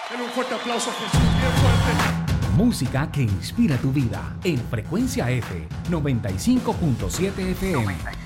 Denle un fuerte aplauso a Jesús, bien fuerte. Música que inspira tu vida en Frecuencia F 95.7 FM.